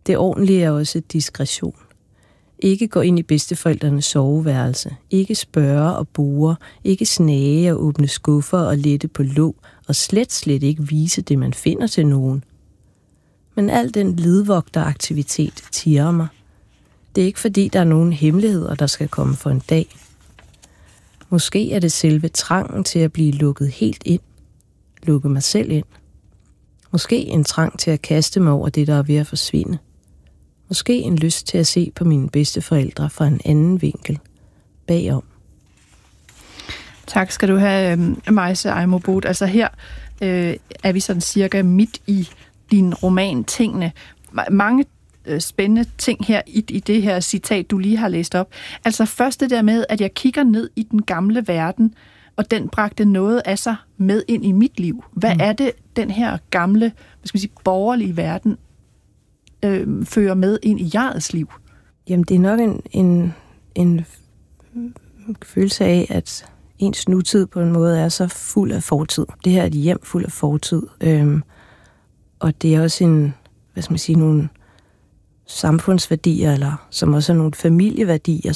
Det ordentlige er også diskretion. Ikke gå ind i bedsteforældrenes soveværelse. Ikke spørge og bore. Ikke snage og åbne skuffer og lette på låg. Og slet ikke vise det, man finder til nogen. Men al den ledvogteraktivitet tirrer mig. Det er ikke fordi, der er nogen hemmeligheder, der skal komme for en dag. Måske er det selve trangen til at blive lukket helt ind. Lukke mig selv ind. Måske en trang til at kaste mig over det, der er ved at forsvinde. Måske en lyst til at se på mine bedsteforældre fra en anden vinkel. Bagom. Tak skal du have, Maise Ajmo Boot. Altså her er vi sådan cirka midt i din roman Tingene. Mange spændende ting her i det her citat, du lige har læst op. Altså først det der med, at jeg kigger ned i den gamle verden, og den bragte noget af sig med ind i mit liv. Hvad er det, den her gamle, borgerlige verden fører med ind i jegets liv? Jamen, det er nok en følelse af, at ens nutid på en måde er så fuld af fortid. Det her er et hjem fuld af fortid. Og det er også nogle samfundsværdier, eller som også er nogle familieværdier,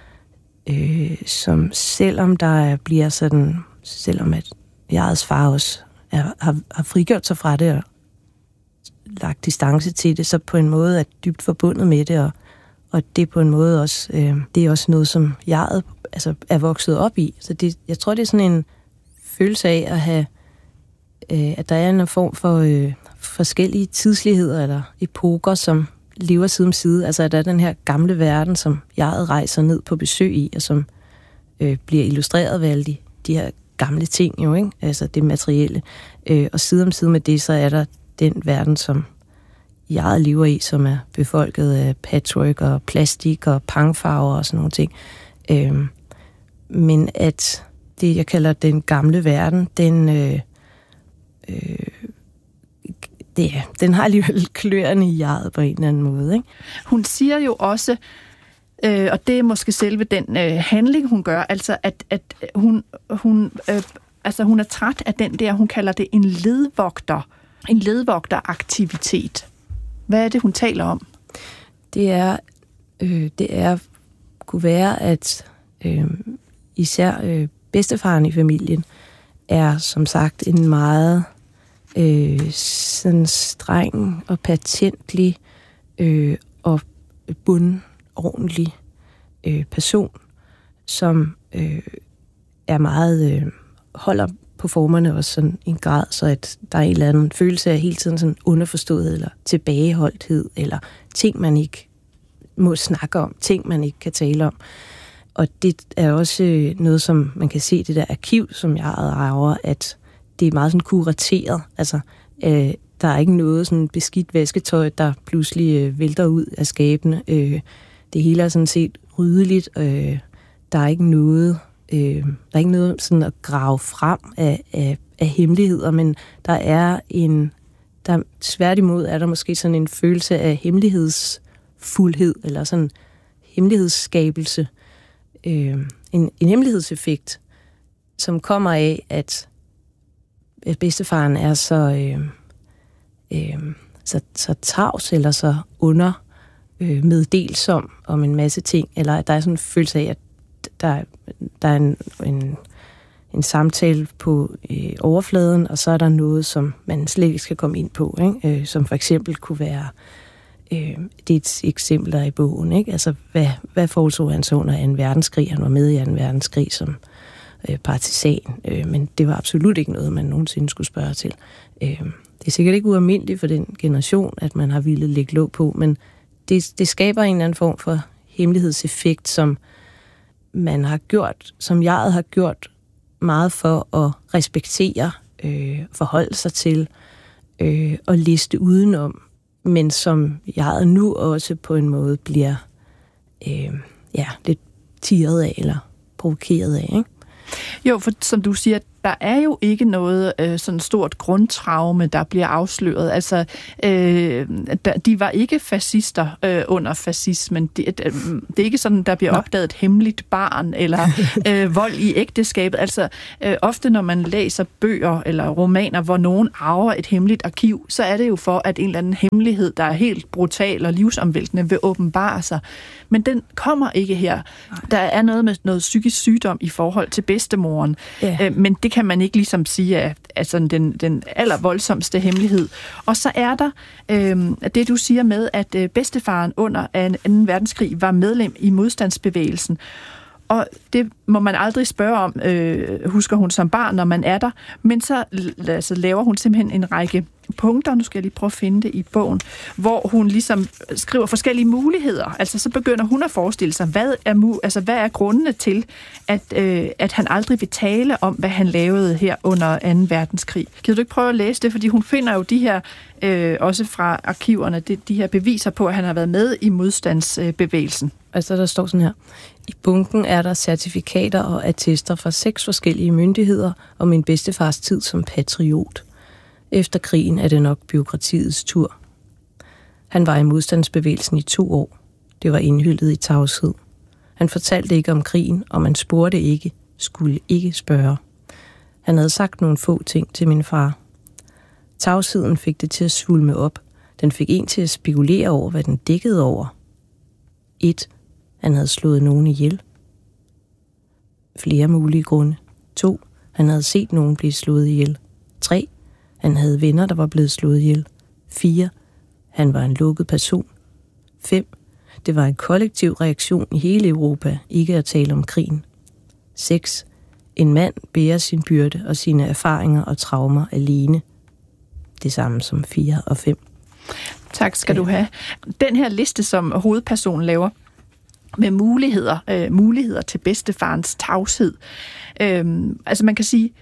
som selvom selvom at jegets far også har frigjort sig fra det og lagt distance til det, så på en måde er dybt forbundet med det, og det på en måde også, det er også noget, som jeget er vokset op i. Så jeg tror, det er sådan en følelse af at have, at der er en form for forskellige tidsligheder eller epoker, som lever side om side. Altså, at der er den her gamle verden, som jeget rejser ned på besøg i, og som bliver illustreret ved alle de her gamle ting, jo, ikke? Altså det materielle. Og side om side med det, så er der den verden, som jeget lever i, som er befolket af patchwork og plastik og pangfarver og sådan nogle ting. Men at det, jeg kalder den gamle verden, den har alligevel kløerne i jeget på en eller anden måde, ikke? Hun siger jo også, og det er måske selve den handling, hun gør, altså at hun er træt af den der, hun kalder det en ledvogteraktivitet. Hvad er det, hun taler om? Det kunne være, at især bedstefaren i familien er som sagt en meget sådan streng og patentlig og bundordentlig person, som er meget holder på formerne også sådan en grad, så at der er en eller anden følelse af hele tiden sådan underforståethed eller tilbageholdthed, eller ting, man ikke må snakke om, ting, man ikke kan tale om. Og det er også noget, som man kan se, det der arkiv, som jeg ejer, at det er meget sådan kurateret. Altså, der er ikke noget sådan beskidt vasketøj, der pludselig vælter ud af skabene. Det hele er sådan set ryddeligt. Der er ikke noget sådan at grave frem af hemmeligheder, men tværtimod er der måske sådan en følelse af hemmelighedsfuldhed, eller sådan hemmelighedsskabelse. En hemmelighedseffekt, som kommer af, at bedstefaren er så tavs, eller så meddelsom om en masse ting, eller at der er sådan en følelse af, at der er en samtale på overfladen, og så er der noget, som man slet ikke skal komme ind på, ikke? Som for eksempel kunne være, det er et eksempel, der er i bogen, ikke? Altså, hvad foretog han så under 2. verdenskrig? Han var med i 2. verdenskrig som partisan, men det var absolut ikke noget, man nogensinde skulle spørge til. Det er sikkert ikke ualmindeligt for den generation, at man har ville lægge låg på, men det skaber en eller anden form for hemmelighedseffekt, som man har gjort, som jeget har gjort meget for at respektere, forholde sig til og liste udenom, men som jeget nu også på en måde bliver lidt tirret af eller provokeret af, ikke? Jo, for som du siger, der er jo ikke noget sådan stort grundtraume, der bliver afsløret. Altså, de var ikke fascister under fascismen. Det er ikke sådan, der bliver opdaget et hemmeligt barn, eller vold i ægteskabet. Altså, ofte når man læser bøger eller romaner, hvor nogen arver et hemmeligt arkiv, så er det jo for, at en eller anden hemmelighed, der er helt brutal og livsomvæltende, vil åbenbare sig. Men den kommer ikke her. Der er noget med noget psykisk sygdom i forhold til bedstemoren. Ja. Men det kan man ikke ligesom sige er sådan den allervoldsomste hemmelighed. Og så er der det, du siger med, at bedstefaren under 2. verdenskrig var medlem i modstandsbevægelsen. Og det må man aldrig spørge om, husker hun som barn, når man er der. Men så laver hun simpelthen en række punkter, nu skal jeg lige prøve at finde det i bogen, hvor hun ligesom skriver forskellige muligheder. Altså så begynder hun at forestille sig, hvad er grundene til, at han aldrig vil tale om, hvad han lavede her under 2. verdenskrig. Kan du ikke prøve at læse det? Fordi hun finder jo de her, også fra arkiverne, de her beviser på, at han har været med i modstandsbevægelsen. Altså der står sådan her: i bunken er der certifikater og attester fra 6 forskellige myndigheder om min bedstefars tid som patriot. Efter krigen er det nok bureaukratiets tur. Han var i modstandsbevægelsen i 2 år. Det var indhyllet i tavshed. Han fortalte ikke om krigen, og man spurgte ikke, skulle ikke spørge. Han havde sagt nogle få ting til min far. Tavsheden fik det til at svulme op. Den fik en til at spekulere over, hvad den dækkede over. 1. Han havde slået nogen ihjel. Flere mulige grunde. 2. Han havde set nogen blive slået ihjel. 3. Han havde venner, der var blevet slået ihjel. 4. Han var en lukket person. 5. Det var en kollektiv reaktion i hele Europa, ikke at tale om krigen. 6. En mand bærer sin byrde og sine erfaringer og traumer alene. Det samme som 4 og 5. Tak skal du have. Den her liste, som hovedpersonen laver, med muligheder til bedstefarens tavshed. Altså man kan sige,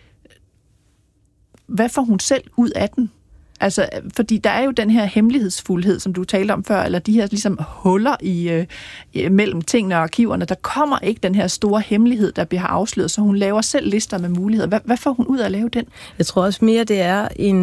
hvad får hun selv ud af den? Altså, fordi der er jo den her hemmelighedsfuldhed, som du talte om før, eller de her ligesom huller mellem tingene og arkiverne. Der kommer ikke den her store hemmelighed, der bliver afsløret, så hun laver selv lister med muligheder. Hvad får hun ud af at lave den? Jeg tror også mere, det er en,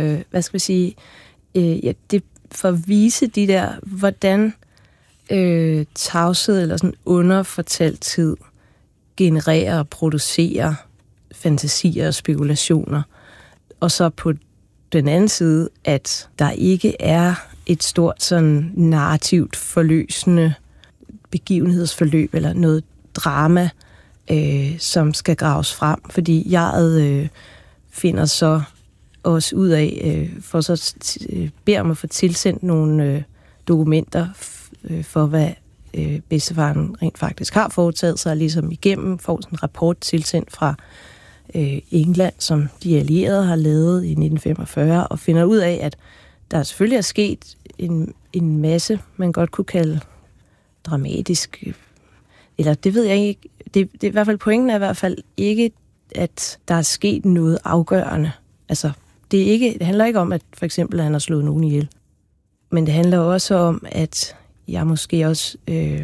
det for at vise de der, hvordan tavshed eller sådan underfortalthed genererer og producerer fantasier og spekulationer. Og så på den anden side, at der ikke er et stort sådan narrativt forløsende begivenhedsforløb eller noget drama, som skal graves frem. Fordi jeg finder så også ud af, for så beder om at få tilsendt nogle dokumenter for, hvad bedstefaren rent faktisk har foretaget sig, ligesom igennem får sådan en rapport tilsendt fra England, som de allierede har lavet i 1945, og finder ud af, at der selvfølgelig er sket en masse, man godt kunne kalde dramatisk, eller det ved jeg ikke, det er i hvert fald pointen er i hvert fald ikke, at der er sket noget afgørende. Altså, det handler ikke om, at for eksempel han har slået nogen ihjel, men det handler også om, at jeg måske også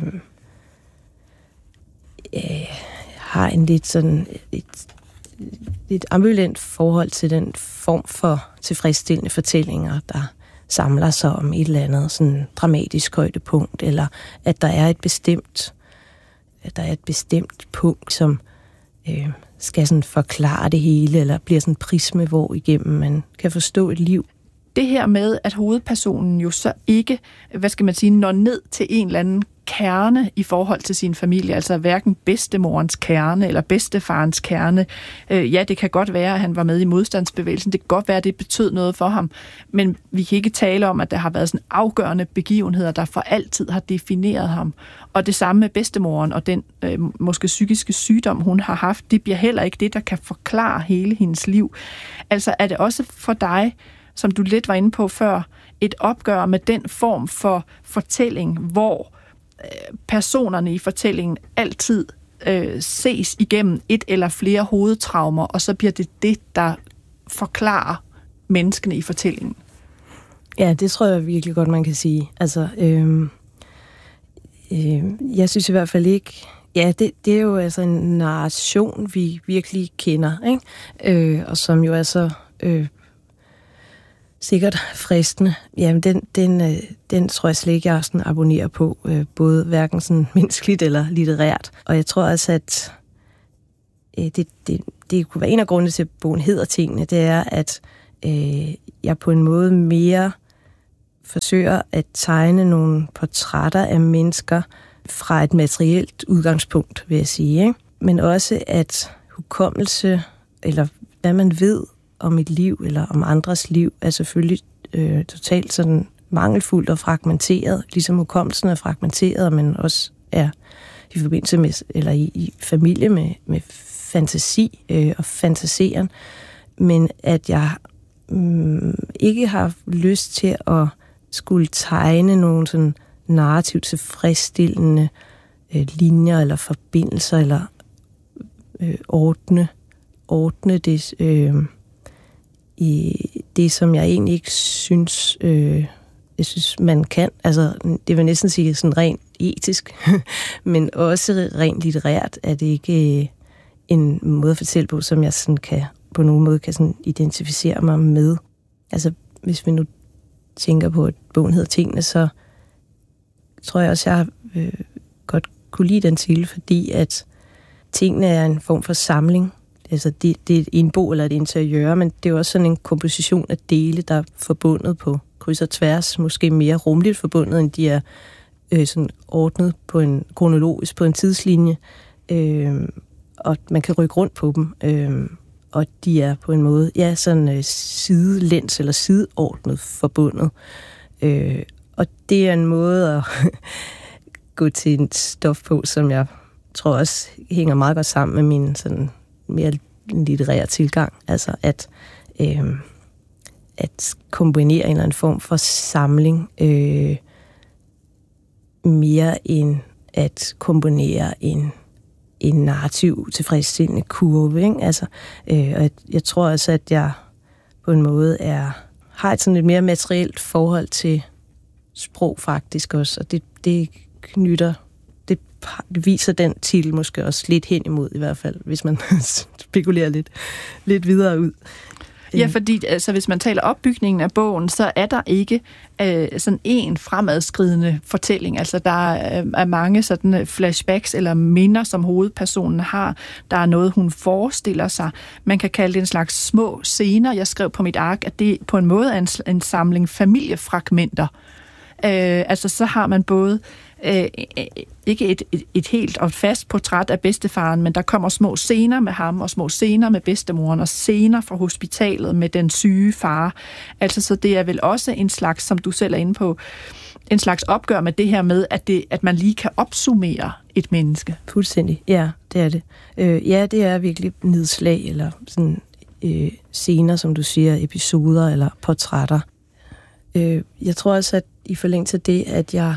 har en lidt sådan et ambivalent forhold til den form for tilfredsstillende fortællinger, der samler sig om et eller andet sådan dramatisk højdepunkt, eller at der er et bestemt punkt, som skal sådan forklare det hele, eller bliver sådan en prisme, hvor igennem man kan forstå et liv. Det her med, at hovedpersonen jo så ikke, når ned til en eller anden kerne i forhold til sin familie, altså hverken bedstemorens kerne eller bedstefarens kerne. Ja, det kan godt være, at han var med i modstandsbevægelsen. Det kan godt være, at det betød noget for ham. Men vi kan ikke tale om, at der har været sådan afgørende begivenheder, der for altid har defineret ham. Og det samme med bedstemoren og den måske psykiske sygdom, hun har haft, det bliver heller ikke det, der kan forklare hele hendes liv. Altså er det også for dig, som du lidt var inde på før, et opgør med den form for fortælling, hvor personerne i fortællingen altid ses igennem et eller flere hovedtraumer, og så bliver det, der forklarer menneskene i fortællingen. Ja, det tror jeg virkelig godt, man kan sige. Altså, jeg synes i hvert fald ikke, Ja, det er jo altså en narration, vi virkelig kender, ikke? Og som jo er så sikkert fristende. Jamen, den tror jeg slet ikke, jeg sådan abonnerer på, både hverken sådan menneskeligt eller litterært. Og jeg tror også, at det kunne være en af grundene til, at bogen hedder Tingene, det er, at jeg på en måde mere forsøger at tegne nogle portrætter af mennesker fra et materielt udgangspunkt, vil jeg sige, ikke? Men også at hukommelse, eller hvad man ved om et liv, eller om andres liv, er selvfølgelig totalt sådan mangelfuldt og fragmenteret, ligesom hukommelsen er fragmenteret, men også er i forbindelse med, eller i familie med fantasi og fantaseren, men at jeg ikke har lyst til at skulle tegne nogle sådan narrativt tilfredsstillende linjer eller forbindelser, eller ordne det i det, som jeg egentlig ikke synes, jeg synes, man kan. Altså, det vil næsten sige sådan rent etisk, men også rent litterært, er det ikke en måde at fortælle på, som jeg sådan kan, på nogen måde kan sådan identificere mig med. Altså, hvis vi nu tænker på, at bogen hedder Tingene, så tror jeg også, jeg godt kunne lide den til, fordi at tingene er en form for samling. Altså, det er en bog eller et interiør, men det er også sådan en komposition af dele, der er forbundet på kryds og tværs, måske mere rumligt forbundet, end de er sådan ordnet på en kronologisk, på en tidslinje, og man kan rykke rundt på dem, og de er på en måde, ja, sådan sidelæns eller sideordnet forbundet. Og det er en måde at gå til et stof på, som jeg tror også hænger meget godt sammen med min sådan mere litterære tilgang. Altså at kombinere en eller anden form for samling, mere end at kombinere en narrativ tilfredsstillende kurve, ikke? Altså, og jeg tror også, at jeg på en måde har et sådan et mere materielt forhold til sprog faktisk også, og det knytter, det viser den titel måske også lidt hen imod i hvert fald, hvis man spekulerer lidt videre ud. Ja, fordi altså, hvis man taler opbygningen af bogen, så er der ikke sådan en fremadskridende fortælling. Altså, der er mange sådan flashbacks eller minder, som hovedpersonen har. Der er noget, hun forestiller sig. Man kan kalde det en slags små scener. Jeg skrev på mit ark, at det på en måde er en samling familiefragmenter. Altså, så har man både ikke et helt og fast portræt af bedstefaren, men der kommer små scener med ham, og små scener med bedstemoren, og scener fra hospitalet med den syge far. Altså, så det er vel også en slags, som du selv er inde på, en slags opgør med det her med, at man lige kan opsummere et menneske. Fuldstændig, ja, det er det. Ja, det er virkelig nedslag, eller sådan scener, som du siger, episoder eller portrætter. Jeg tror også, at i forlængelse af det, at jeg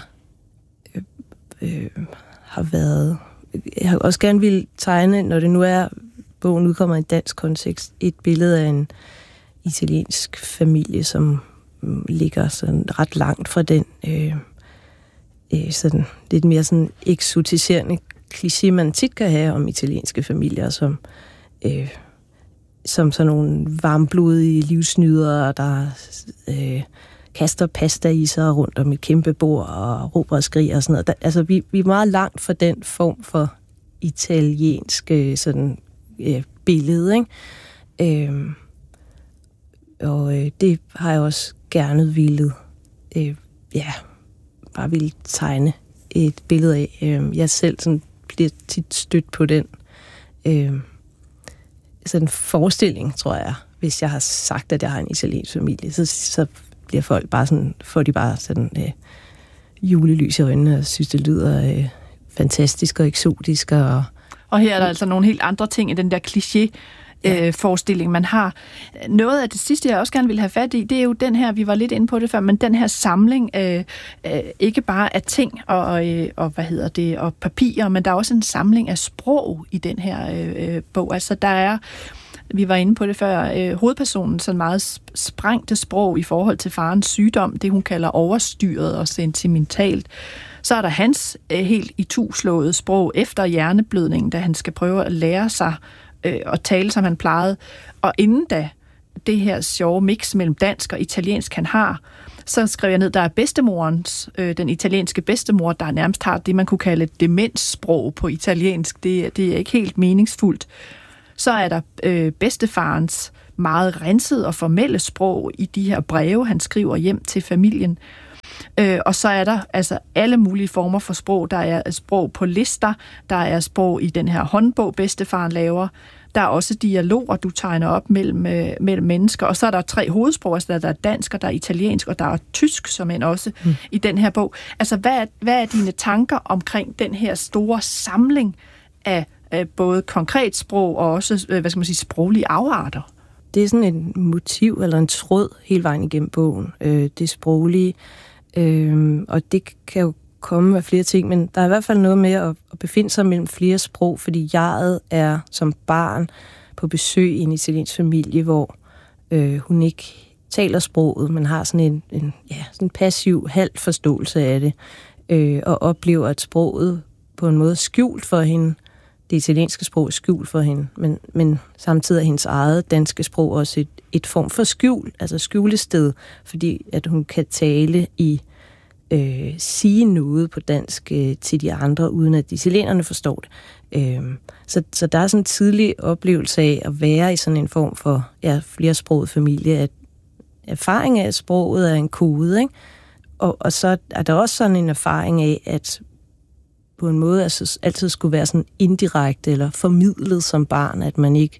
jeg har også gerne ville tegne, når det nu er, bogen udkommer i en dansk kontekst, et billede af en italiensk familie, som ligger sådan ret langt fra den sådan lidt mere sådan eksotiserende kliché, man tit kan have om italienske familier, som sådan nogle varmblodige livsnydere, der kaster pasta i sig rundt om et kæmpe bord og råber og skriger og sådan noget. Altså, vi er meget langt fra den form for italiensk sådan, billede, ikke? Og det har jeg også gerne ville bare ville tegne et billede af. Jeg selv sådan bliver tit stødt på den sådan forestilling, tror jeg, hvis jeg har sagt, at jeg har en italiensk familie, så bliver folk bare sådan, får de bare sådan julelys i øjnene og synes, det lyder fantastisk og eksotisk. Og her er der altså nogle helt andre ting i den der kliché-forestilling, man har. Noget af det sidste, jeg også gerne vil have fat i, det er jo den her, vi var lidt inde på det før, men den her samling, ikke bare af ting og og papirer, men der er også en samling af sprog i den her bog. Altså der er, vi var inde på det før, hovedpersonen sådan meget sprængte sprog i forhold til farens sygdom, det hun kalder overstyret og sentimentalt, Så er der hans helt ituslåede sprog efter hjerneblødningen, da han skal prøve at lære sig at tale, som han plejede. Og inden da det her sjove mix mellem dansk og italiensk, han har, så skrev jeg ned, der er bedstemorens, den italienske bedstemor, der nærmest har det, man kunne kalde et demenssprog på italiensk. Det er ikke helt meningsfuldt. Så er der bedstefarens meget rinsede og formelle sprog i de her breve, han skriver hjem til familien. Og så er der altså alle mulige former for sprog. Der er sprog på lister, der er sprog i den her håndbog, bedstefaren laver. Der er også dialoger, du tegner op mellem mennesker. Og så er der 3 hovedsprog, altså der er dansk, og der er italiensk, og der er tysk, som end også i den her bog. Altså, hvad er dine tanker omkring den her store samling af både konkret sprog og også, sproglige afarter? Det er sådan en motiv eller en tråd hele vejen igennem bogen, det sproglige. Og det kan jo komme af flere ting, men der er i hvert fald noget med at befinde sig mellem flere sprog, fordi jeget er som barn på besøg i en italiensk familie, hvor hun ikke taler sproget, men har sådan en passiv halv forståelse af det, og oplever, at sproget på en måde er skjult for hende. Det italienske sprog er skjult for hende, men samtidig er hendes eget danske sprog også et form for skjul, altså skjulested, fordi at hun kan tale sige noget på dansk til de andre, uden at de italienerne forstår det. Så der er sådan en tidlig oplevelse af at være i sådan en form for flersproget familie, at erfaring af sproget er en kode, ikke? Og så er der også sådan en erfaring af, at på en måde altså, altid skulle være sådan indirekte eller formidlet som barn, at man ikke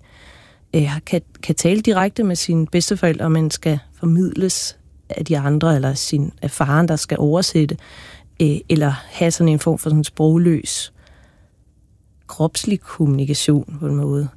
kan tale direkte med sine bedsteforældre, men skal formidles af de andre, eller af faren, der skal oversætte, eller have sådan en form for sådan sprogløs kropslig kommunikation på en måde.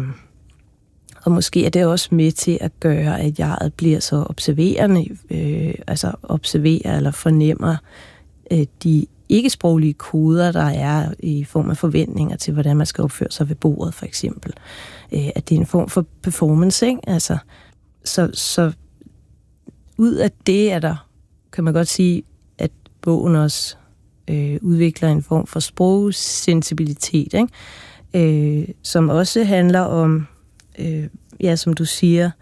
Og måske er det også med til at gøre, at jeget bliver så observerende, altså observerer eller fornemmer de ikke-sproglige koder, der er i form af forventninger til, hvordan man skal opføre sig ved bordet, for eksempel. At det er en form for performance, ikke? Altså, så ud af det er der, kan man godt sige, at bogen også udvikler en form for sprogsensibilitet, ikke? Som også handler om, som du siger,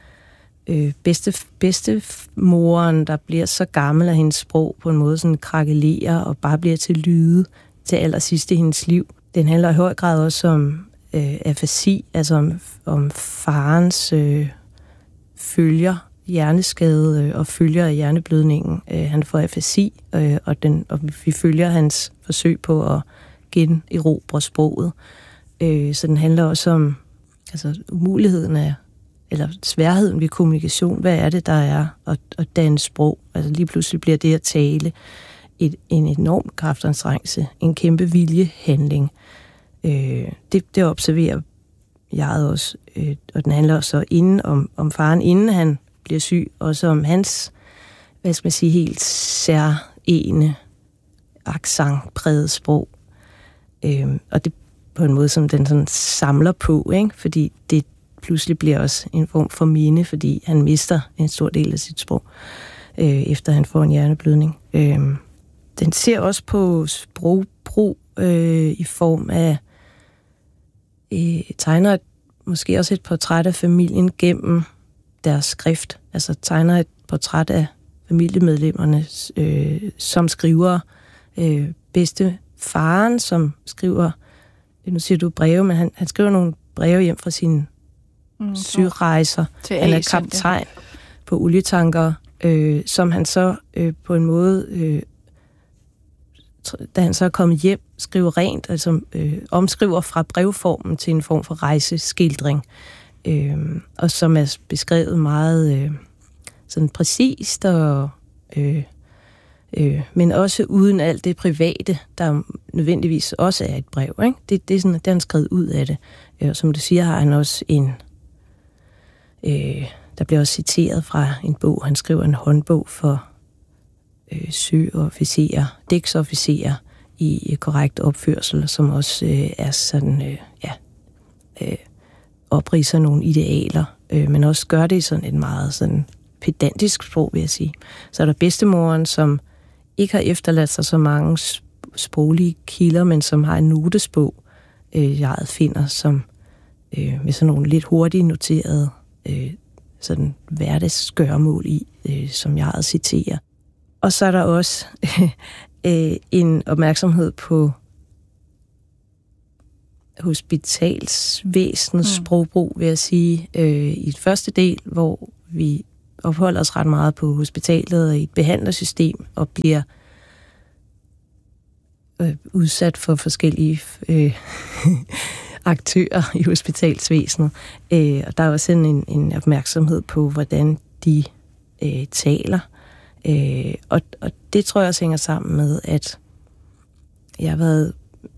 bedstemoren, der bliver så gammel, at hendes sprog på en måde sådan krakelerer og bare bliver til lyde til allersidst i hendes liv. Den handler i høj grad også om afasi, altså om farens følger, hjerneskade og følger af hjerneblødningen. Han får afasi, og vi følger hans forsøg på at generobre sproget. Så den handler også om umuligheden af, eller sværheden ved kommunikation. Hvad er det, der er at danne sprog? Altså lige pludselig bliver det at tale en enorm kraftanstrengelse, en kæmpe viljehandling. Det observerer jeg også, og den handler også om faren, inden han bliver syg, også om hans, helt særene, accentpræget sprog. Og det på en måde, som den sådan samler på, ikke? Fordi det pludselig bliver også en form for minde, fordi han mister en stor del af sit sprog, efter han får en hjerneblødning. Den ser også på sprogbrug i form af tegner måske også et portræt af familien gennem deres skrift. Altså tegner et portræt af familiemedlemmerne som skriver. Bedstefaren, som skriver, nu siger du breve, men han skriver nogle breve hjem fra sine syrejser. Han er kaptajn på olietanker, som han så på en måde, da han så er kommet hjem, skriver rent, altså omskriver fra brevformen til en form for rejseskildring, og som er beskrevet meget sådan præcist, og men også uden alt det private, der nødvendigvis også er et brev, ikke? Det er sådan, at den er skrevet ud af det. Og som du siger, har han også der bliver også citeret fra en bog. Han skriver en håndbog for søofficerer, dæksofficerer i korrekt opførsel, som også er sådan, opridser nogle idealer, men også gør det i sådan et meget sådan pedantisk sprog, vil jeg sige. Så er der bedstemoren, som ikke har efterladt sig så mange sproglige kilder, men som har en notesbog, jeg finder, som med sådan nogle lidt hurtigt noterede sådan hverdagsgøremål i, som jeg citerer. Og så er der også en opmærksomhed på hospitalsvæsenets sprogbrug, vil jeg sige, i den første del, hvor vi opholder os ret meget på hospitalet og i et behandlersystem og bliver udsat for forskellige aktører i hospitalsvæsenet. Og der er også en opmærksomhed på, hvordan de taler. Og det tror jeg også hænger sammen med, at jeg har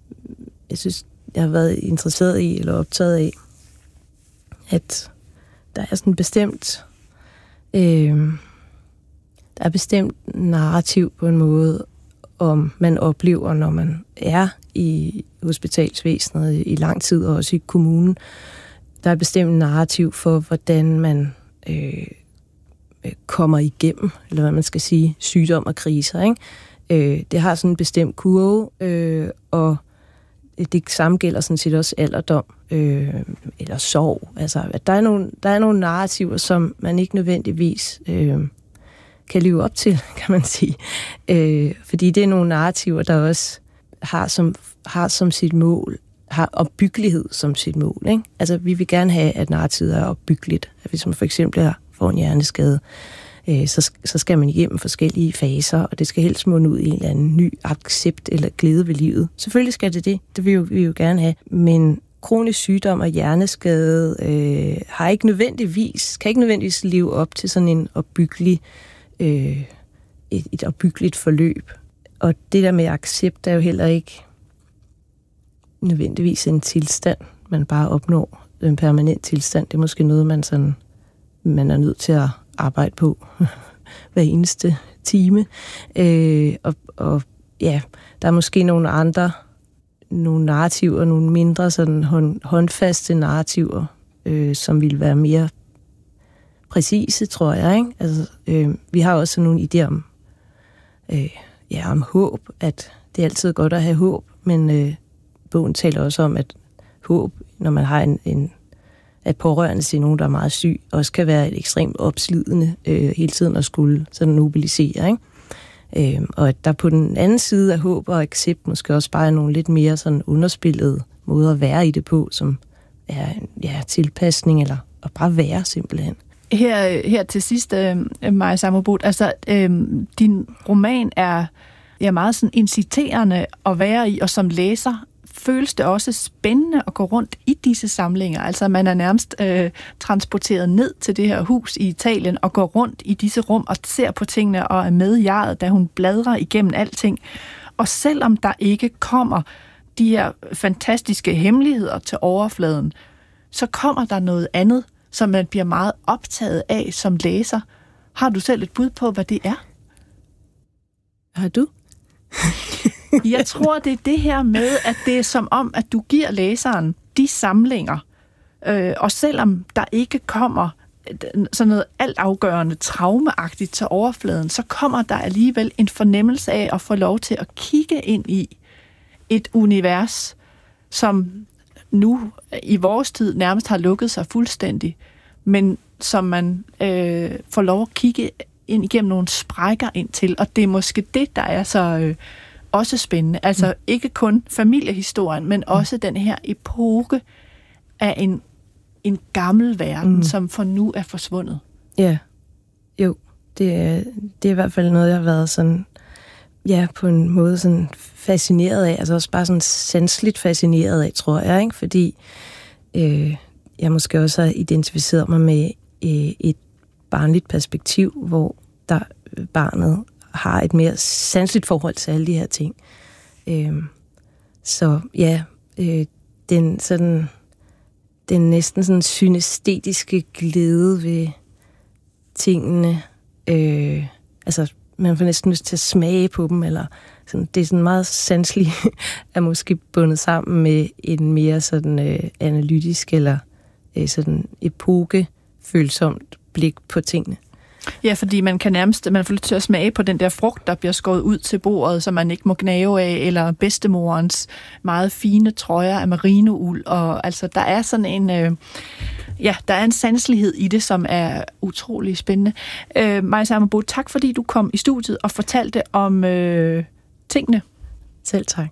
været interesseret i, eller optaget af, at der er sådan bestemt narrativ på en måde, om man oplever, når man er i hospitalsvæsenet i lang tid, og også i kommunen. Der er bestemt narrativ for, hvordan man kommer igennem, eller hvad man skal sige, sygdom og kriser, ikke? Det har sådan en bestemt kurve, og det samme gælder sådan set også alderdom, eller sorg. Altså, at der er nogle narrativer, som man ikke nødvendigvis kan leve op til, kan man sige. Fordi det er nogle narrativer, der også har som sit mål, har opbyggelighed som sit mål, ikke? Altså, vi vil gerne have, at narrativet er opbyggeligt. At hvis man for eksempel får en hjerneskade, så skal man igennem forskellige faser, og det skal helst munde ud i en eller anden ny accept eller glæde ved livet. Selvfølgelig skal det. Det vil vi jo gerne have. Men kronisk sygdom og hjerneskade kan ikke nødvendigvis leve op til sådan en opbyggelig, et opbyggeligt forløb. Og det der med accept er jo heller ikke nødvendigvis en tilstand, man bare opnår. En permanent tilstand. Det er måske noget, man er nødt til at arbejde på hver eneste time. Og ja, der er måske nogle narrativer, nogle mindre sådan håndfaste narrativer, som vil være mere præcise, tror jeg, ikke? Altså, vi har også nogle idéer om håb, at det er altid godt at have håb, men bogen taler også om, at håb, når man har at pårørende til nogen, der er meget syg, også kan være et ekstremt opslidende hele tiden at skulle sådan mobilisere, ikke? Og at der på den anden side af håb og accept måske også bare er nogle lidt mere sådan underspillede måder at være i det på, som er tilpasning eller at bare være simpelthen. Her til sidst, Majse Armoboe, altså din roman er meget sådan inciterende at være i, og som læser føles det også spændende at gå rundt i disse samlinger. Altså man er nærmest transporteret ned til det her hus i Italien og går rundt i disse rum og ser på tingene og er med i jeget, da hun bladrer igennem alting. Og selvom der ikke kommer de her fantastiske hemmeligheder til overfladen, så kommer der noget andet, som man bliver meget optaget af som læser. Har du selv et bud på, hvad det er? Har du? Jeg tror, det er det her med, at det er som om, at du giver læseren de samlinger, og selvom der ikke kommer sådan noget altafgørende traumeagtigt til overfladen, så kommer der alligevel en fornemmelse af at få lov til at kigge ind i et univers, som nu i vores tid nærmest har lukket sig fuldstændig, men som man får lov at kigge ind igennem nogle sprækker ind til, og det er måske det, der er så også spændende. Altså ikke kun familiehistorien, men også den her epoke af en gammel verden, som for nu er forsvundet. Ja, jo. Det er i hvert fald noget, jeg har været sådan, ja, på en måde sådan fascineret af, altså også bare sådan sanseligt fascineret af, tror jeg, ikke? Fordi jeg måske også har identificeret mig med et barnligt perspektiv, hvor barnet har et mere sanseligt forhold til alle de her ting. Så ja, den næsten sådan synestetiske glæde ved tingene, altså man får næsten lyst til at smage på dem, eller sådan, det er sådan meget sanseligt, er måske bundet sammen med en mere sådan analytisk eller sådan epokefølsomt blik på tingene. Ja, fordi man får lyst til at smage på den der frugt, der bliver skåret ud til bordet, som man ikke må gnave af, eller bedstemorens meget fine trøjer af merinould, og altså der er sådan en, der er en sanselighed i det, som er utrolig spændende. Maise Aimer-Boe, tak fordi du kom i studiet og fortalte om tingene. Selv tak.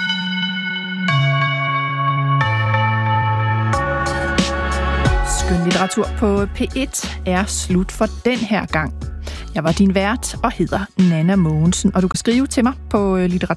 Skønlitteratur på P1 er slut for den her gang. Jeg var din vært og hedder Nanna Mogensen, og du kan skrive til mig på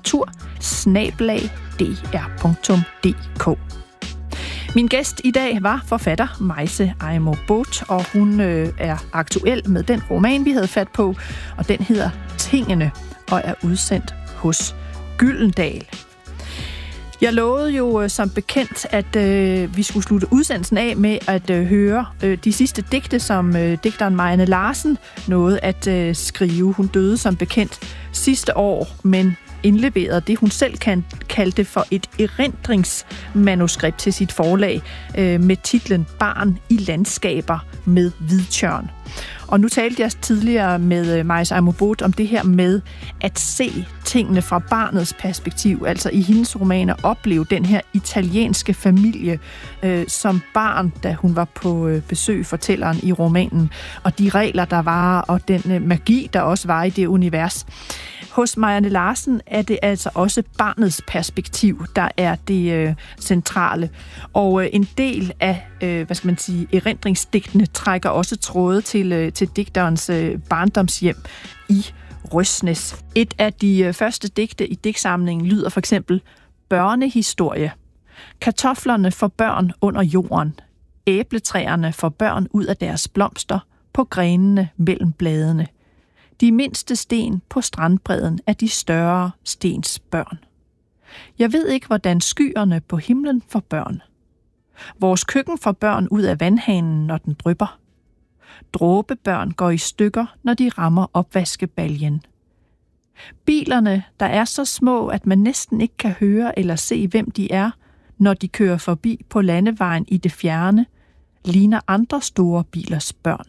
litteratur@dr.dk. Min gæst i dag var forfatter Maise Aimer-Boe, og hun er aktuel med den roman, vi havde fat på, og den hedder Tingene og er udsendt hos Gyldendal. Jeg lovede jo som bekendt, at vi skulle slutte udsendelsen af med at høre de sidste digte, som digteren Marianne Larsen nåede at skrive. Hun døde som bekendt sidste år, men indleverede det, hun selv kaldte for et erindringsmanuskript til sit forlag med titlen Barn i landskaber med hvidtjørn. Og nu talte jeg tidligere med Maise Aimer-Boe om det her med at se tingene fra barnets perspektiv, altså i hendes romaner opleve den her italienske familie som barn, da hun var på besøg, fortælleren i romanen, og de regler, der var, og den magi, der også var i det univers. Hos Marianne Larsen er det altså også barnets perspektiv, der er det centrale. Og en del af, erindringsdigtene trækker også tråde til digterens barndomshjem i Røsnes. Et af de første digte i digtsamlingen lyder for eksempel børnehistorie. Kartoflerne for børn under jorden. Æbletræerne for børn ud af deres blomster på grenene mellem bladene. De mindste sten på strandbredden er de større stens børn. Jeg ved ikke, hvordan skyerne på himlen får børn. Vores køkken får børn ud af vandhanen, når den drypper. Dråbebørn går i stykker, når de rammer opvaskebaljen. Bilerne, der er så små, at man næsten ikke kan høre eller se, hvem de er, når de kører forbi på landevejen i det fjerne, ligner andre store bilers børn.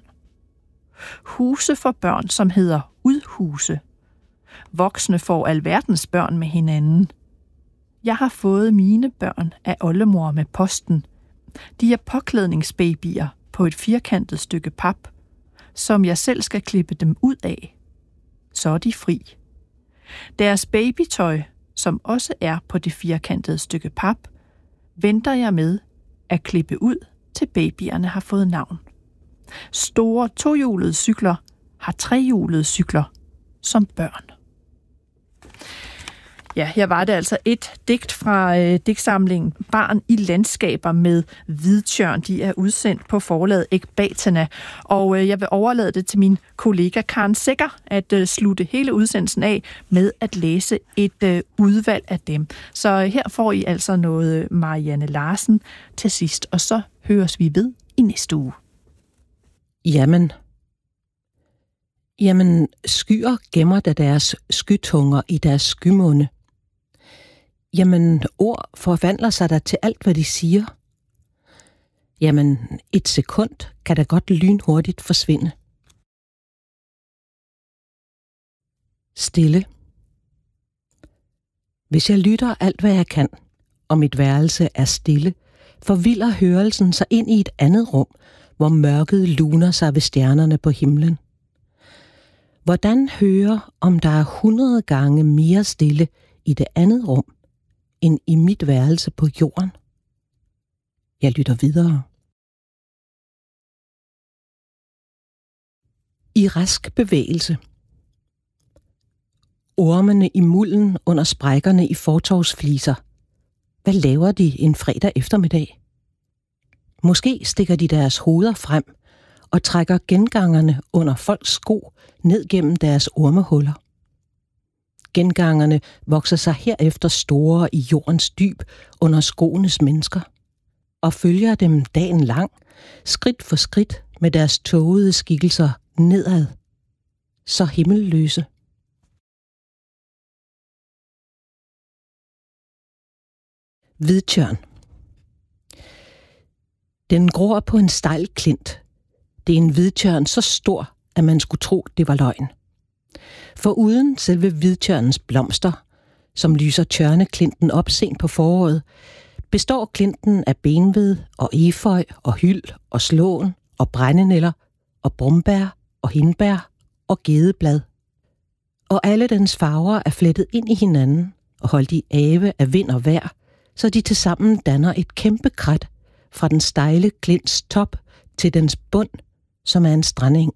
Huse for børn, som hedder udhuse. Voksne får alverdens børn med hinanden. Jeg har fået mine børn af oldemor med posten. De er påklædningsbabyer på et firkantet stykke pap, som jeg selv skal klippe dem ud af. Så er de fri. Deres babytøj, som også er på det firkantede stykke pap, venter jeg med at klippe ud, til babyerne har fået navn. Store tohjulede cykler har trehjulede cykler som børn. Ja, her var det altså et digt fra digtsamlingen Barn i landskaber med hvidtjørn. De er udsendt på forlaget Ekbatana, og jeg vil overlade det til min kollega Karen Secher at slutte hele udsendelsen af med at læse et udvalg af dem. Så her får I altså noget Marianne Larsen til sidst, og så høres vi ved i næste uge. Jamen, skyer gemmer da deres skytunger i deres skymunde. Jamen, ord forvandler sig da til alt, hvad de siger. Jamen, et sekund kan da godt lynhurtigt forsvinde. Stille. Hvis jeg lytter alt, hvad jeg kan, og mit værelse er stille, forvilder hørelsen sig ind i et andet rum, hvor mørket luner sig ved stjernerne på himlen. Hvordan høre, om der er 100 gange mere stille i det andet rum, end i mit værelse på jorden? Jeg lytter videre. I rask bevægelse. Ormene i mulden under sprækkerne i fortovsfliser. Hvad laver de en fredag eftermiddag? Måske stikker de deres hoveder frem og trækker gengangerne under folks sko ned gennem deres ormehuller. Gengangerne vokser sig herefter store i jordens dyb under skoenes mennesker og følger dem dagen lang, skridt for skridt med deres tågede skikkelser nedad, så himmelløse. Hvidtjørn. Den gror på en stejl klint. Det er en hvidtjørn så stor, at man skulle tro, det var løgn. For uden selve hvidtjørnens blomster, som lyser tjørneklinten op sent på foråret, består klinten af benved og efeu og hyld og slåen og brændenælder og brumbær og hindbær og gedeblad. Og alle dens farver er flettet ind i hinanden og holdt i ave af vind og vejr, så de tilsammen danner et kæmpe krat fra den stejle klints top til dens bund, som er en strandeng.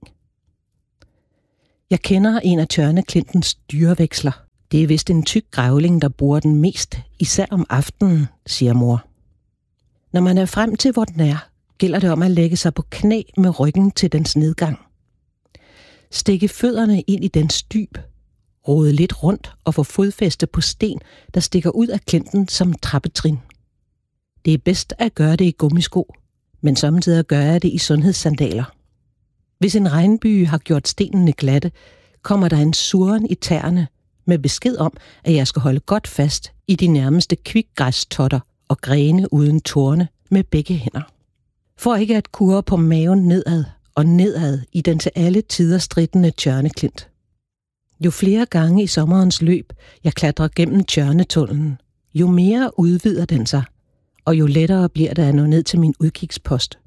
Jeg kender en af tjørneklintens dyreveksler. Det er vist en tyk grævling, der bruger den mest, især om aftenen, siger mor. Når man er frem til, hvor den er, gælder det om at lægge sig på knæ med ryggen til dens nedgang. Stikke fødderne ind i dens dyb, rode lidt rundt og få fodfæste på sten, der stikker ud af klinten som trappetrin. Det er bedst at gøre det i gummisko, men samtidig gør jeg det i sundhedssandaler. Hvis en regnbyge har gjort stenene glatte, kommer der en surren i tæerne med besked om, at jeg skal holde godt fast i de nærmeste kvikgræstotter og grene uden torne med begge hænder. For ikke at kurre på maven nedad og nedad i den til alle tider strittende tjørneklint. Jo flere gange i sommerens løb jeg klatrer gennem tjørnetunnelen, jo mere udvider den sig, og jo lettere bliver det at nå ned til min udkigspost.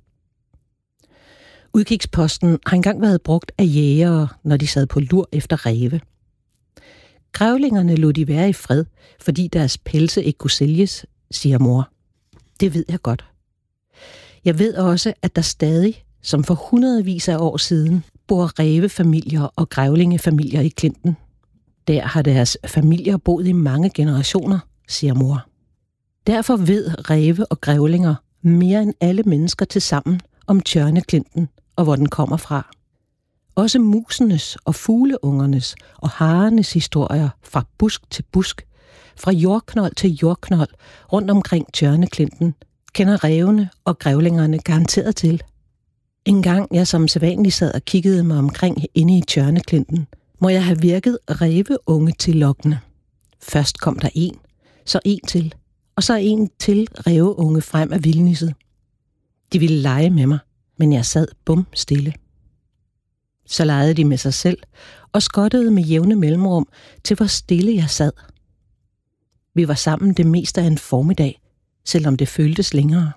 Udkigsposten har engang været brugt af jægere, når de sad på lur efter ræve. Grævlingerne lod de være i fred, fordi deres pelse ikke kunne sælges, siger mor. Det ved jeg godt. Jeg ved også, at der stadig, som for hundredvis af år siden, bor rævefamilier og grævlingefamilier i klinten. Der har deres familier boet i mange generationer, siger mor. Derfor ved ræve og grævlinger mere end alle mennesker tilsammen om tjørneklinten og hvor den kommer fra. Også musenes og fugleungernes og harenes historier fra busk til busk, fra jordknold til jordknold rundt omkring tjørneklinten, kender rævene og grævlingerne garanteret til. En gang jeg som sædvanlig sad og kiggede mig omkring inde i tjørneklinten, må jeg have virket ræveunge til lokkende. Først kom der en, så en til, og så en til ræveunge frem af vildnisset. De ville lege med mig, men jeg sad bum stille. Så legede de med sig selv og skottede med jævne mellemrum til hvor stille jeg sad. Vi var sammen det meste af en formiddag, selvom det føltes længere.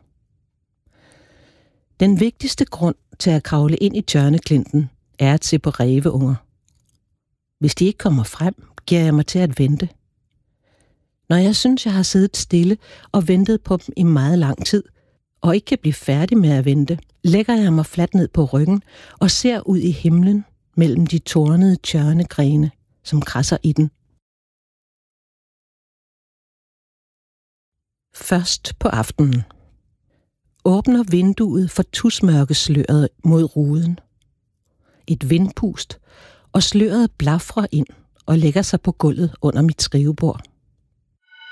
Den vigtigste grund til at kravle ind i tjørneklinten er at se på ræveunger. Hvis de ikke kommer frem, giver jeg mig til at vente. Når jeg synes, jeg har siddet stille og ventet på dem i meget lang tid, og ikke kan blive færdig med at vente, lægger jeg mig fladt ned på ryggen og ser ud i himlen mellem de tornede tjørnegrene, som krasser i den. Først på aftenen. Åbner vinduet for tusmørkesløret mod ruden. Et vindpust, og sløret blafrer ind og lægger sig på gulvet under mit skrivebord.